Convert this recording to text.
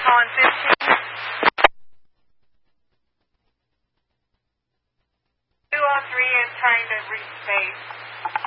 calling 15. 203 is trying to reach base.